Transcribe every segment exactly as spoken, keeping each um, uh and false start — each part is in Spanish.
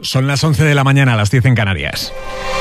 Son las once de la mañana, las diez en Canarias.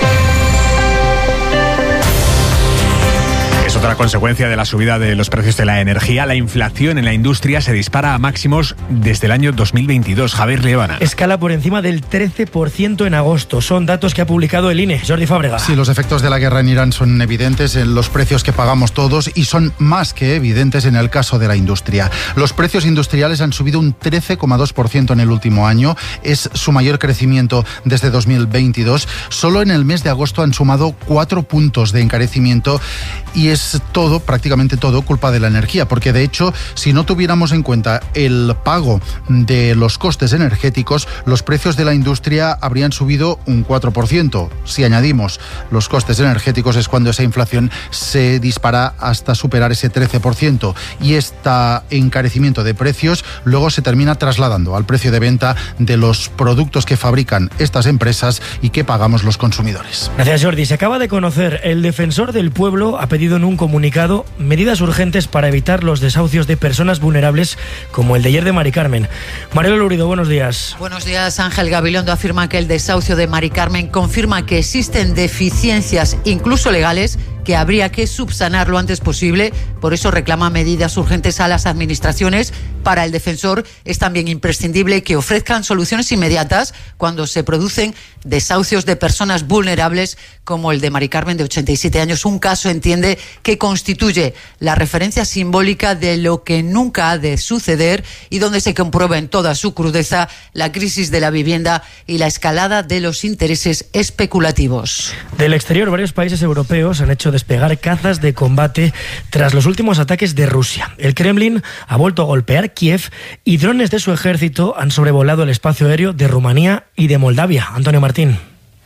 Es otra consecuencia de la subida de los precios de la energía. La inflación en la industria se dispara a máximos desde el año dos mil veintidós. Javier Liébana. Escala por encima del trece por ciento en agosto. Son datos que ha publicado el I N E. Jordi Fábrega. Sí, los efectos de la guerra en Irán son evidentes en los precios que pagamos todos y son más que evidentes en el caso de la industria. Los precios industriales han subido un trece coma dos por ciento en el último año. Es su mayor crecimiento desde dos mil veintidós. Solo en el mes de agosto han sumado cuatro puntos de encarecimiento y es Es todo, prácticamente todo, culpa de la energía, porque de hecho, si no tuviéramos en cuenta el pago de los costes energéticos, los precios de la industria habrían subido un cuatro por ciento. Si añadimos los costes energéticos es cuando esa inflación se dispara hasta superar ese trece por ciento y este encarecimiento de precios luego se termina trasladando al precio de venta de los productos que fabrican estas empresas y que pagamos los consumidores. Gracias, Jordi. Se acaba de conocer, el Defensor del Pueblo ha pedido en un comunicado medidas urgentes para evitar los desahucios de personas vulnerables como el de ayer de Mari Carmen. Mariela Lurido, buenos días. Buenos días. Ángel Gabilondo afirma que el desahucio de Mari Carmen confirma que existen deficiencias, incluso legales, que habría que subsanar lo antes posible. Por eso reclama medidas urgentes a las administraciones. Para el defensor es también imprescindible que ofrezcan soluciones inmediatas cuando se producen desahucios de personas vulnerables como el de Mari Carmen, de ochenta y siete años. Un caso, entiende, que constituye la referencia simbólica de lo que nunca ha de suceder y donde se comprueba en toda su crudeza la crisis de la vivienda y la escalada de los intereses especulativos. Del exterior, varios países europeos han hecho despegar cazas de combate tras los últimos ataques de Rusia. El Kremlin ha vuelto a golpear Kiev y drones de su ejército han sobrevolado el espacio aéreo de Rumanía y de Moldavia. Antonio Martín.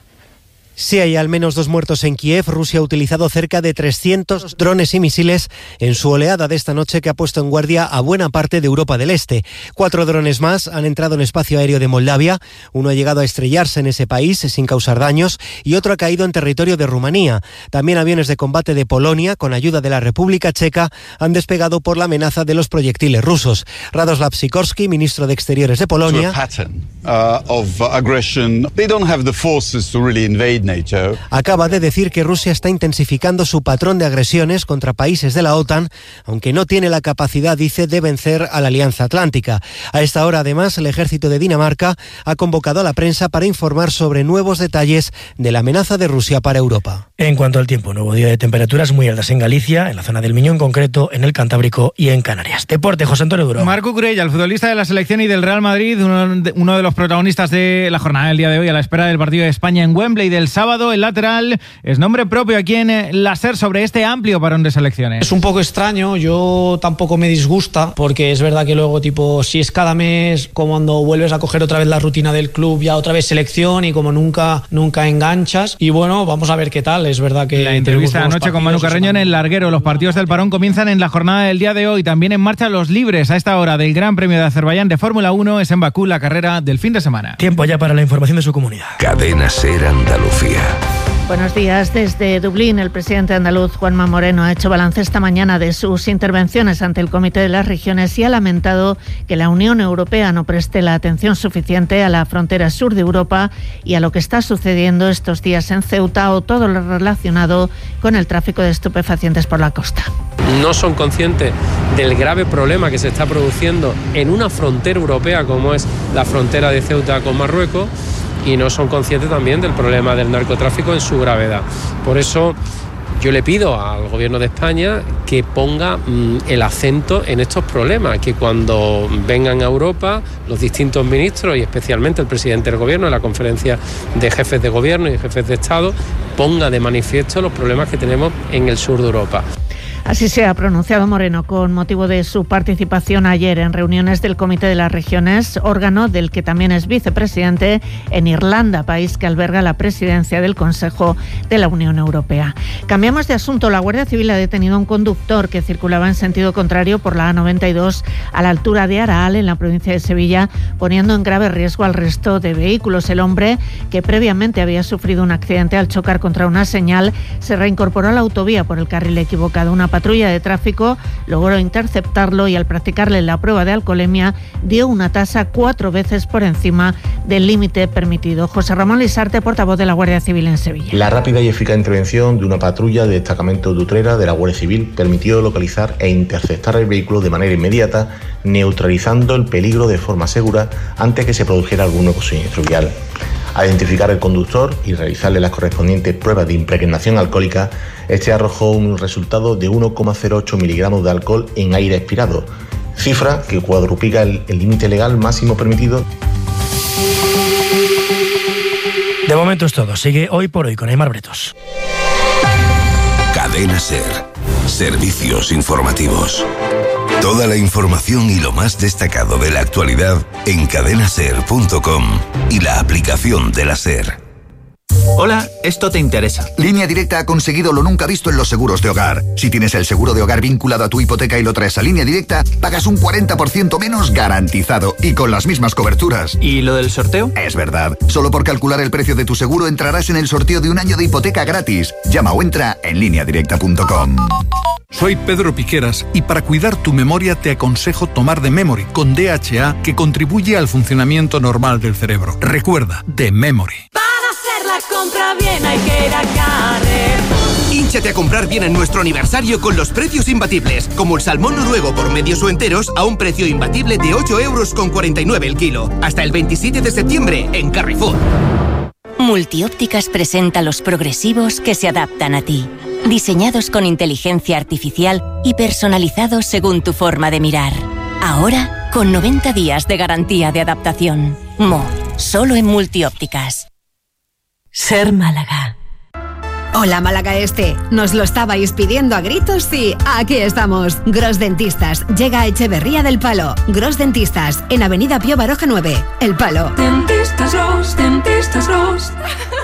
Sí, hay al menos dos muertos en Kiev. Rusia ha utilizado cerca de trescientos drones y misiles en su oleada de esta noche que ha puesto en guardia a buena parte de Europa del Este. Cuatro drones más han entrado en el espacio aéreo de Moldavia. Uno ha llegado a estrellarse en ese país sin causar daños y otro ha caído en territorio de Rumanía. También aviones de combate de Polonia, con ayuda de la República Checa, han despegado por la amenaza de los proyectiles rusos. Radoslav Sikorski, ministro de Exteriores de Polonia, acaba de decir que Rusia está intensificando su patrón de agresiones contra países de la OTAN, aunque no tiene la capacidad, dice, de vencer a la Alianza Atlántica. A esta hora, además, el ejército de Dinamarca ha convocado a la prensa para informar sobre nuevos detalles de la amenaza de Rusia para Europa. En cuanto al tiempo, nuevo día de temperaturas muy altas en Galicia, en la zona del Miño en concreto, en el Cantábrico y en Canarias. Deporte, José Antonio Duro. Marco Curella, el futbolista de la selección y del Real Madrid, uno de, uno de los protagonistas de la jornada del día de hoy a la espera del partido de España en Wembley del sábado. El lateral es nombre propio aquí en la SER sobre este amplio parón de selecciones. Es un poco extraño, yo tampoco me disgusta, porque es verdad que luego, tipo, si es cada mes, como cuando vuelves a coger otra vez la rutina del club, ya otra vez selección y como nunca nunca enganchas. Y bueno, vamos a ver qué tal. Es verdad que la entrevista de anoche con Manu Carreño en el larguero. Los partidos del parón comienzan en la jornada del día de hoy. También en marcha los libres a esta hora del Gran Premio de Azerbaiyán de Fórmula uno. Es en Bakú la carrera del fin de semana. Tiempo ya para la información de su comunidad. Cadena SER Andalucía. Buenos días. Desde Dublín, el presidente andaluz Juanma Moreno ha hecho balance esta mañana de sus intervenciones ante el Comité de las Regiones y ha lamentado que la Unión Europea no preste la atención suficiente a la frontera sur de Europa y a lo que está sucediendo estos días en Ceuta o todo lo relacionado con el tráfico de estupefacientes por la costa. No son conscientes del grave problema que se está produciendo en una frontera europea como es la frontera de Ceuta con Marruecos, y no son conscientes también del problema del narcotráfico en su gravedad. Por eso yo le pido al Gobierno de España que ponga mmm, el acento en estos problemas, que cuando vengan a Europa los distintos ministros y especialmente el presidente del Gobierno en la conferencia de jefes de Gobierno y jefes de Estado ponga de manifiesto los problemas que tenemos en el sur de Europa. Así se ha pronunciado Moreno con motivo de su participación ayer en reuniones del Comité de las Regiones, órgano del que también es vicepresidente en Irlanda, país que alberga la presidencia del Consejo de la Unión Europea. Cambiamos de asunto. La Guardia Civil ha detenido a un conductor que circulaba en sentido contrario por la A noventa y dos a la altura de Araal, en la provincia de Sevilla, poniendo en grave riesgo al resto de vehículos. El hombre, que previamente había sufrido un accidente al chocar contra una señal, se reincorporó a la autovía por el carril equivocado. Una patrulla de tráfico logró interceptarlo y al practicarle la prueba de alcoholemia dio una tasa cuatro veces por encima del límite permitido. José Ramón Lisarte, portavoz de la Guardia Civil en Sevilla. La rápida y eficaz intervención de una patrulla de destacamento de Utrera de la Guardia Civil permitió localizar e interceptar el vehículo de manera inmediata, neutralizando el peligro de forma segura antes que se produjera algún nuevo siniestro vial. Al identificar el conductor y realizarle las correspondientes pruebas de impregnación alcohólica, este arrojó un resultado de uno coma cero ocho miligramos de alcohol en aire expirado, cifra que cuadruplica el límite legal máximo permitido. De momento es todo. Sigue Hoy por Hoy con Aimar Bretos. Cadena SER. Servicios informativos. Toda la información y lo más destacado de la actualidad en cadena ser punto com y la aplicación de la SER. Hola, esto te interesa. Línea Directa ha conseguido lo nunca visto en los seguros de hogar. Si tienes el seguro de hogar vinculado a tu hipoteca y lo traes a Línea Directa, pagas un cuarenta por ciento menos garantizado y con las mismas coberturas. ¿Y lo del sorteo? Es verdad. Solo por calcular el precio de tu seguro entrarás en el sorteo de un año de hipoteca gratis. Llama o entra en línea directa punto com. Soy Pedro Piqueras y para cuidar tu memoria te aconsejo tomar The Memory con D H A, que contribuye al funcionamiento normal del cerebro. Recuerda, The Memory. La compra bien hay que ir a Carrefour. Hínchate a comprar bien en nuestro aniversario con los precios imbatibles, como el salmón noruego por medios o enteros a un precio imbatible de ocho euros con cuarenta y nueve el kilo. Hasta el veintisiete de septiembre en Carrefour. Multiópticas presenta los progresivos que se adaptan a ti. Diseñados con inteligencia artificial y personalizados según tu forma de mirar. Ahora, con noventa días de garantía de adaptación. Mo, solo en Multiópticas. SER Málaga. Hola Málaga Este, nos lo estabais pidiendo a gritos y aquí estamos. Gros Dentistas llega a Echeverría del Palo. Gros Dentistas en Avenida Pío Baroja nueve, El Palo. Dentistas Gros, Dentistas Gros.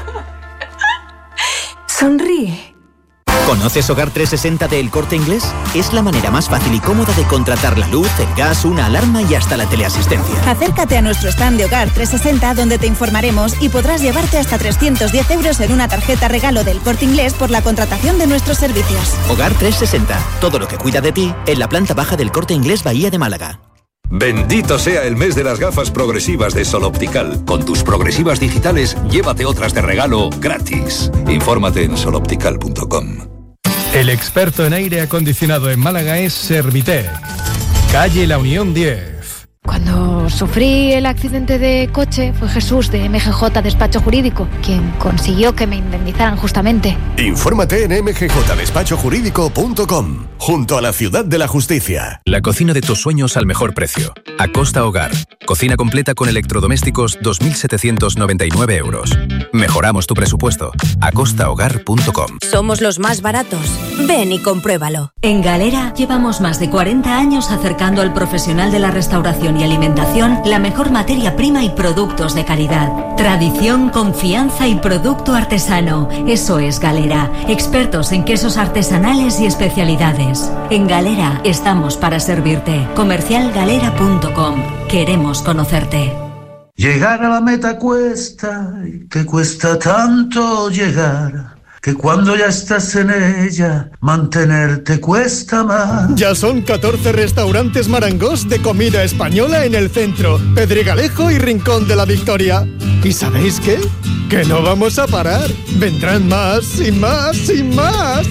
Sonríe. ¿Conoces Hogar trescientos sesenta de El Corte Inglés? Es la manera más fácil y cómoda de contratar la luz, el gas, una alarma y hasta la teleasistencia. Acércate a nuestro stand de Hogar trescientos sesenta donde te informaremos y podrás llevarte hasta trescientos diez euros en una tarjeta regalo del Corte Inglés por la contratación de nuestros servicios. Hogar trescientos sesenta, todo lo que cuida de ti en la planta baja del Corte Inglés Bahía de Málaga. Bendito sea el mes de las gafas progresivas de Sol Optical. Con tus progresivas digitales, llévate otras de regalo gratis. Infórmate en sol optical punto com. El experto en aire acondicionado en Málaga es Servitec. Calle La Unión diez. Cuando sufrí el accidente de coche fue Jesús de M G J Despacho Jurídico quien consiguió que me indemnizaran justamente. Infórmate en m g j despacho jurídico punto com, junto a la Ciudad de la Justicia. La cocina de tus sueños al mejor precio. Acosta Hogar. Cocina completa con electrodomésticos dos mil setecientos noventa y nueve euros. Mejoramos tu presupuesto. acosta hogar punto com. Somos los más baratos. Ven y compruébalo. En Galera llevamos más de cuarenta años acercando al profesional de la restauración y alimentación la mejor materia prima y productos de calidad. Tradición, confianza y producto artesano. Eso es Galera. Expertos en quesos artesanales y especialidades. En Galera estamos para servirte. comercial galera punto com. Queremos conocerte. Llegar a la meta cuesta, y que cuesta tanto llegar, que cuando ya estás en ella, mantenerte cuesta más. Ya son catorce restaurantes Marangos de comida española en el centro, Pedregalejo y Rincón de la Victoria. ¿Y sabéis qué? Que no vamos a parar. Vendrán más y más y más.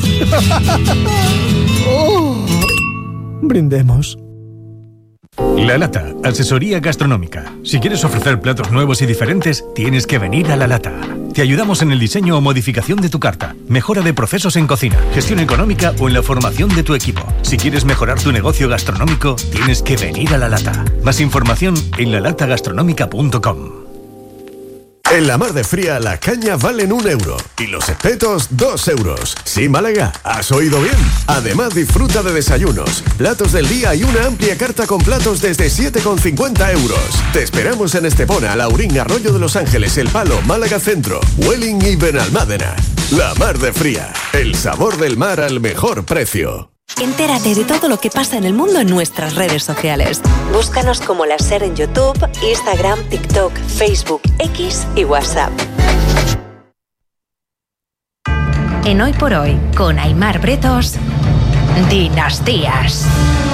Oh. Brindemos. La Lata, asesoría gastronómica. Si quieres ofrecer platos nuevos y diferentes, tienes que venir a La Lata. Te ayudamos en el diseño o modificación de tu carta, mejora de procesos en cocina, gestión económica o en la formación de tu equipo. Si quieres mejorar tu negocio gastronómico, tienes que venir a La Lata. Más información en la lata gastronómica punto com. En la Mar de Fría la caña valen un euro y los espetos dos euros. Sí, Málaga, has oído bien. Además disfruta de desayunos, platos del día y una amplia carta con platos desde siete con cincuenta euros. Te esperamos en Estepona, Laurín, Arroyo de los Ángeles, El Palo, Málaga Centro, Welling y Benalmádena. La Mar de Fría, el sabor del mar al mejor precio. Entérate de todo lo que pasa en el mundo en nuestras redes sociales. Búscanos como La SER en YouTube, Instagram, TikTok, Facebook, X y WhatsApp. En Hoy por Hoy, con Aimar Bretos, Dinastías.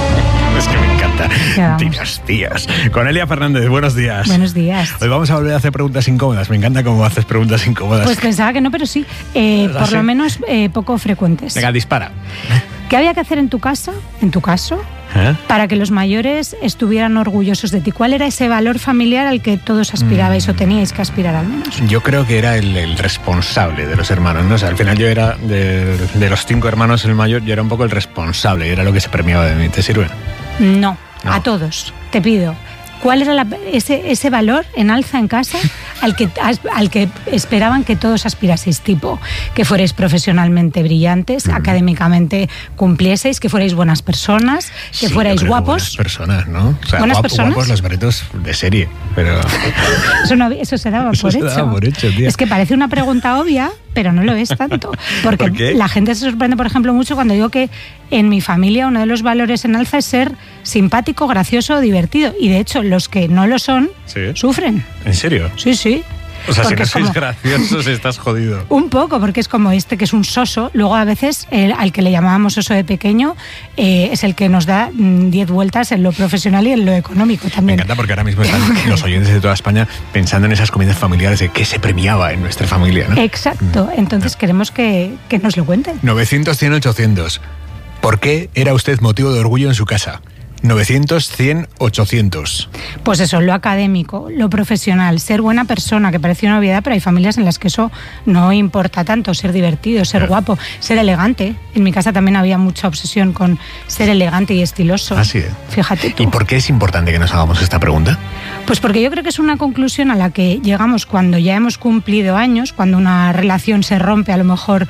Es que me encanta. Dinastías. Con Elia Fernández, buenos días. Buenos días. Hoy vamos a volver a hacer preguntas incómodas. Me encanta cómo haces preguntas incómodas. Pues pensaba que no, pero sí. Eh, por ¿sí? lo menos eh, poco frecuentes. Venga, dispara. ¿Qué había que hacer en tu casa, en tu caso, ¿Eh? para que los mayores estuvieran orgullosos de ti? ¿Cuál era ese valor familiar al que todos aspirabais mm. o teníais que aspirar al menos? Yo creo que era el, el responsable de los hermanos, ¿no? O sea, al final yo era, de, de los cinco hermanos el mayor, yo era un poco el responsable, era lo que se premiaba de mí. ¿Te sirve? No, no. A todos. Te pido. ¿Cuál era la, ese, ese valor en alza en casa al que, al que esperaban que todos aspiraseis? Tipo, que fuerais profesionalmente brillantes, mm. académicamente cumplieseis, que fuerais buenas personas, que sí, fuerais guapos. Buenas personas, ¿no? O sea, ¿Buenas guapo, personas? Guapos los baritos de serie, pero... Eso, no, eso se daba eso por se hecho. Daba por hecho, tío. Es que parece una pregunta obvia, pero no lo es tanto. Porque ¿Por la gente se sorprende, por ejemplo, mucho cuando digo que en mi familia uno de los valores en alza es ser simpático, gracioso, divertido. Y de hecho, los que no lo son, ¿sí? sufren. ¿En serio? Sí, sí. O sea, porque si no sois como... graciosos, estás jodido. Un poco, porque es como este que es un soso. Luego, a veces, el, al que le llamábamos oso de pequeño, eh, es el que nos da diez vueltas en lo profesional y en lo económico también. Me encanta porque ahora mismo están los oyentes de toda España pensando en esas comidas familiares de qué se premiaba en nuestra familia, ¿no? Exacto. Entonces, queremos que, que nos lo cuenten. novecientos, cien, ochocientos. ¿Por qué era usted motivo de orgullo en su casa? novecientos, cien, ochocientos. Pues eso, lo académico, lo profesional, ser buena persona, que parece una obviedad, pero hay familias en las que eso no importa tanto, ser divertido, ser claro. guapo, ser elegante. En mi casa también había mucha obsesión con ser elegante y estiloso. Así es. Fíjate tú. ¿Y por qué es importante que nos hagamos esta pregunta? Pues porque yo creo que es una conclusión a la que llegamos cuando ya hemos cumplido años, cuando una relación se rompe a lo mejor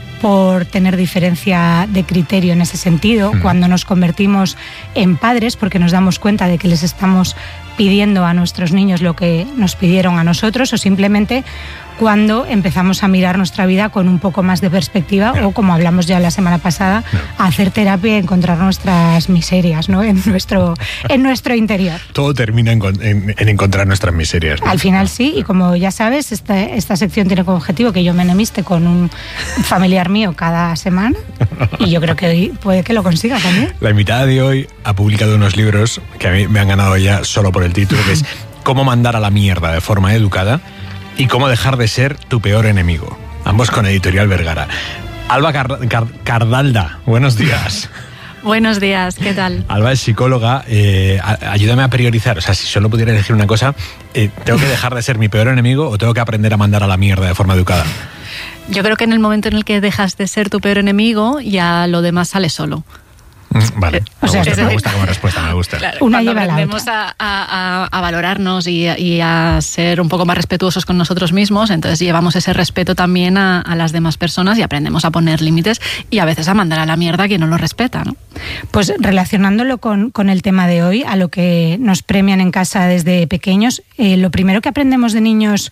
por tener diferencia de criterio en ese sentido, mm. cuando nos convertimos en padres porque nos damos cuenta de que les estamos pidiendo a nuestros niños lo que nos pidieron a nosotros, o simplemente cuando empezamos a mirar nuestra vida con un poco más de perspectiva, no. o como hablamos ya la semana pasada, no. a hacer terapia y encontrar nuestras miserias, ¿no? en, nuestro, en nuestro interior. Todo termina en, en, en encontrar nuestras miserias, ¿no? Al final sí, y como ya sabes, esta, esta sección tiene como objetivo que yo me enemiste con un familiar mío cada semana, y yo creo que hoy puede que lo consiga también. La invitada de hoy ha publicado unos libros que a mí me han ganado ya solo por el título, que es Cómo mandar a la mierda de forma educada y Cómo dejar de ser tu peor enemigo. Ambos con Editorial Vergara. Alba Car- Car- Cardalda, buenos días. Buenos días, ¿qué tal? Alba es psicóloga. Eh, ayúdame a priorizar. O sea, si solo pudiera elegir una cosa, eh, ¿tengo que dejar de ser mi peor enemigo o tengo que aprender a mandar a la mierda de forma educada? Yo creo que en el momento en el que dejas de ser tu peor enemigo, ya lo demás sale solo. Vale, me, o sea, gusta, me gusta como respuesta, me gusta. Claro, Una cuando aprendemos a, a, a valorarnos y a, y a ser un poco más respetuosos con nosotros mismos, entonces llevamos ese respeto también a, a las demás personas y aprendemos a poner límites y a veces a mandar a la mierda a quien no lo respeta, ¿no? Pues relacionándolo con, con el tema de hoy, a lo que nos premian en casa desde pequeños, eh, lo primero que aprendemos de niños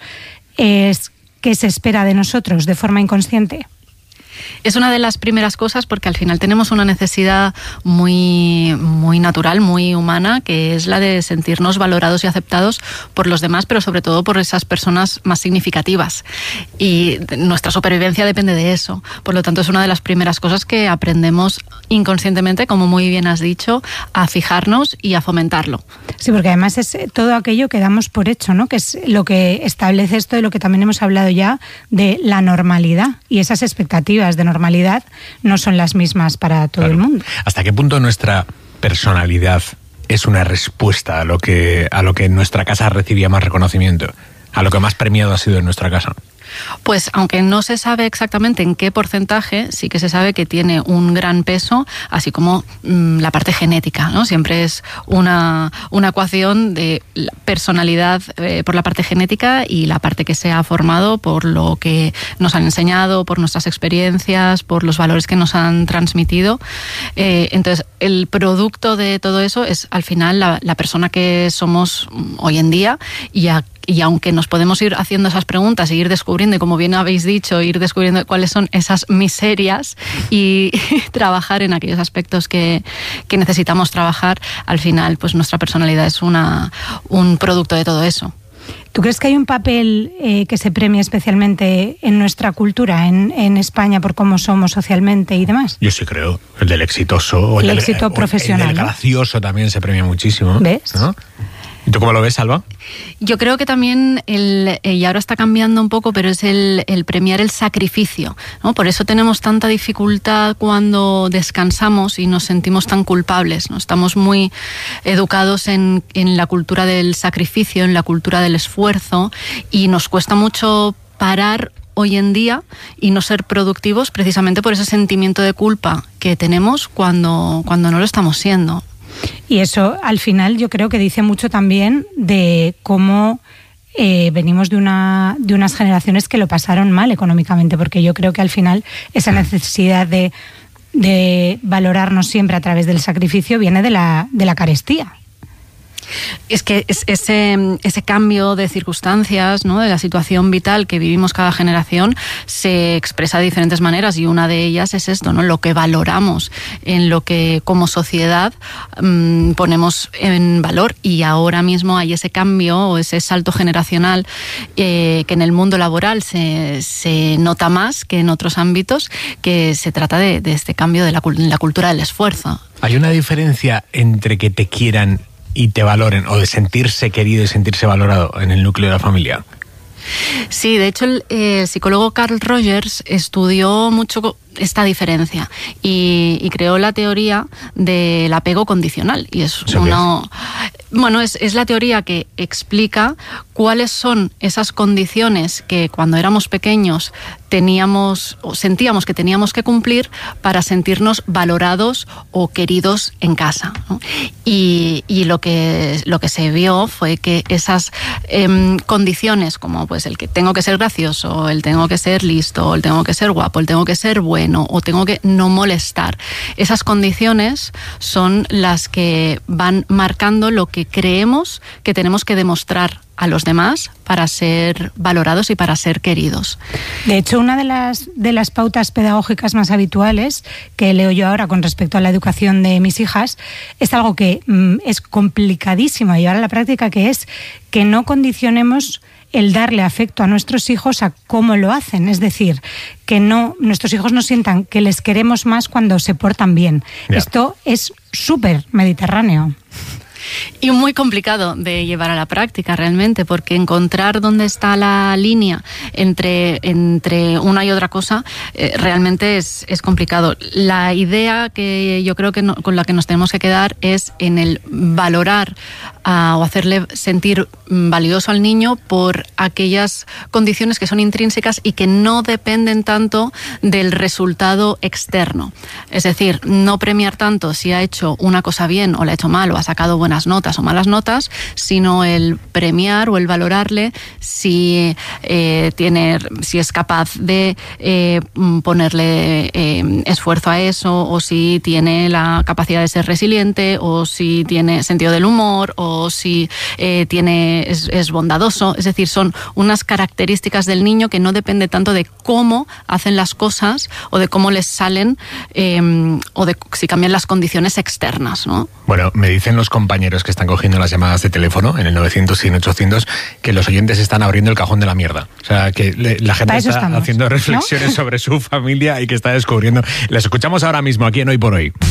es qué se espera de nosotros de forma inconsciente. Es una de las primeras cosas porque al final tenemos una necesidad muy, muy natural, muy humana, que es la de sentirnos valorados y aceptados por los demás, pero sobre todo por esas personas más significativas. Y nuestra supervivencia depende de eso. Por lo tanto, es una de las primeras cosas que aprendemos inconscientemente, como muy bien has dicho, a fijarnos y a fomentarlo. Sí, porque además es todo aquello que damos por hecho, ¿no? Que es lo que establece esto de lo que también hemos hablado ya, de la normalidad, y esas expectativas de normalidad no son las mismas para todo claro. el mundo. ¿Hasta qué punto nuestra personalidad es una respuesta a lo que a lo que en nuestra casa recibía más reconocimiento, a lo que más premiado ha sido en nuestra casa? Pues aunque no se sabe exactamente en qué porcentaje, sí que se sabe que tiene un gran peso, así como mmm, la parte genética, ¿no? Siempre es una, una ecuación de la personalidad eh, por la parte genética y la parte que se ha formado por lo que nos han enseñado, por nuestras experiencias, por los valores que nos han transmitido. Eh, entonces, el producto de todo eso es al final la, la persona que somos hoy en día, y a Y aunque nos podemos ir haciendo esas preguntas y ir descubriendo, y como bien habéis dicho, ir descubriendo cuáles son esas miserias y trabajar en aquellos aspectos que, que necesitamos trabajar, al final pues nuestra personalidad es una, un producto de todo eso. ¿Tú crees que hay un papel eh, que se premia especialmente en nuestra cultura, en, en España, por cómo somos socialmente y demás? Yo sí creo. El del exitoso. O el, el éxito del, profesional. El del gracioso también se premia muchísimo. ¿Ves? ¿No? ¿Y tú cómo lo ves, Alba? Yo creo que también, el, y ahora está cambiando un poco, pero es el, el premiar el sacrificio, ¿no? Por eso tenemos tanta dificultad cuando descansamos y nos sentimos tan culpables, ¿no? Estamos muy educados en, en la cultura del sacrificio, en la cultura del esfuerzo, y nos cuesta mucho parar hoy en día y no ser productivos precisamente por ese sentimiento de culpa que tenemos cuando, cuando no lo estamos siendo. Y eso, al final, yo creo que dice mucho también de cómo eh, venimos de una de unas generaciones que lo pasaron mal económicamente, porque yo creo que al final esa necesidad de, de valorarnos siempre a través del sacrificio viene de la, de la carestía. Es que ese, ese cambio de circunstancias, ¿no?, de la situación vital que vivimos cada generación, se expresa de diferentes maneras, y una de ellas es esto, ¿no?, lo que valoramos, en lo que como sociedad mmm, ponemos en valor. Y ahora mismo hay ese cambio o ese salto generacional eh, que en el mundo laboral se, se nota más que en otros ámbitos, que se trata de, de este cambio de la, la cultura del esfuerzo. ¿Hay una diferencia entre que te quieran y te valoren, o de sentirse querido y sentirse valorado en el núcleo de la familia? Sí, de hecho el eh, psicólogo Carl Rogers estudió mucho esta diferencia y, y creó la teoría del apego condicional. Y es uno, bueno, es, es la teoría que explica cuáles son esas condiciones que cuando éramos pequeños teníamos o sentíamos que teníamos que cumplir para sentirnos valorados o queridos en casa, ¿no? Y, y lo que lo que se vio fue que esas eh, condiciones, como pues el que tengo que ser gracioso, el tengo que ser listo, el tengo que ser guapo, el tengo que ser bueno, o tengo que no molestar, esas condiciones son las que van marcando lo que creemos que tenemos que demostrar a los demás para ser valorados y para ser queridos. De hecho, una de las, de las pautas pedagógicas más habituales que leo yo ahora con respecto a la educación de mis hijas es algo que mm, es complicadísimo de llevar a la práctica, que es que no condicionemos el darle afecto a nuestros hijos a cómo lo hacen. Es decir, que no nuestros hijos no sientan que les queremos más cuando se portan bien. Yeah. Esto es súper mediterráneo. Y muy complicado de llevar a la práctica realmente, porque encontrar dónde está la línea entre, entre una y otra cosa eh, realmente es, es complicado. La idea que yo creo que no, con la que nos tenemos que quedar es en el valorar uh, o hacerle sentir valioso al niño por aquellas condiciones que son intrínsecas y que no dependen tanto del resultado externo. Es decir, no premiar tanto si ha hecho una cosa bien o la ha hecho mal o ha sacado buenas notas o malas notas, sino el premiar o el valorarle si eh, tiene, si es capaz de eh, ponerle eh, esfuerzo a eso, o si tiene la capacidad de ser resiliente, o si tiene sentido del humor, o si eh, tiene es, es bondadoso. Es decir, son unas características del niño que no depende tanto de cómo hacen las cosas o de cómo les salen eh, o de si cambian las condiciones externas, ¿no? Bueno, me dicen los compañeros que están cogiendo las llamadas de teléfono en el novecientos, cien, ochocientos que los oyentes están abriendo el cajón de la mierda. O sea, que le, la gente está estamos, haciendo reflexiones, ¿no?, sobre su familia y que está descubriendo. Les escuchamos ahora mismo aquí en Hoy por Hoy.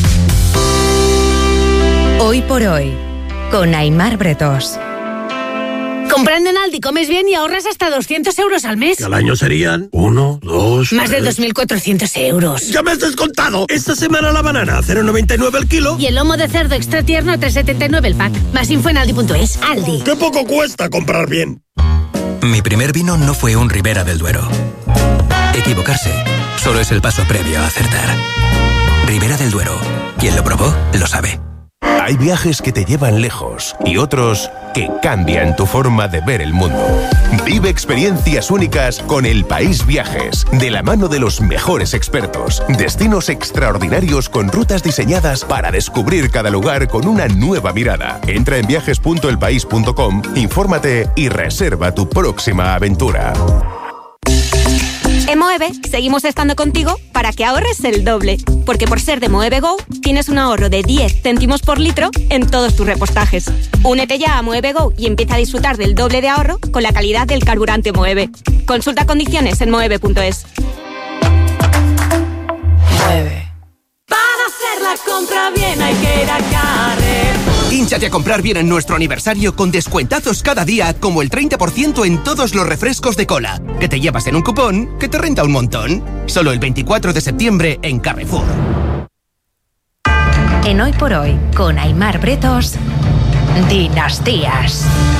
Hoy por Hoy, con Aimar Bretos. Comprando en Aldi comes bien y ahorras hasta doscientos euros al mes. Y al año serían uno, dos... Más tres. De dos mil cuatrocientos euros. ¡Ya me has descontado! Esta semana la banana a cero coma noventa y nueve el kilo. Y el lomo de cerdo extra tierno a tres coma setenta y nueve el pack. Más info en aldi punto es. Aldi. ¡Qué poco cuesta comprar bien! Mi primer vino no fue un Ribera del Duero. Equivocarse solo es el paso previo a acertar. Ribera del Duero. Quien lo probó, lo sabe. Hay viajes que te llevan lejos y otros que cambian tu forma de ver el mundo. Vive experiencias únicas con El País Viajes, de la mano de los mejores expertos. Destinos extraordinarios con rutas diseñadas para descubrir cada lugar con una nueva mirada. Entra en viajes punto el país punto com, infórmate y reserva tu próxima aventura. En Moeve seguimos estando contigo para que ahorres el doble, porque por ser de Moeve Go tienes un ahorro de diez céntimos por litro en todos tus repostajes. Únete ya a Moeve Go y empieza a disfrutar del doble de ahorro con la calidad del carburante Moeve. Consulta condiciones en moeve punto es. Moeve. Para hacer la compra bien hay que ir a Carrefour. Hínchate a comprar bien en nuestro aniversario con descuentazos cada día, como el treinta por ciento en todos los refrescos de cola, que te llevas en un cupón que te renta un montón. Solo el veinticuatro de septiembre en Carrefour. En Hoy por Hoy, con Aimar Bretos, Dinastías.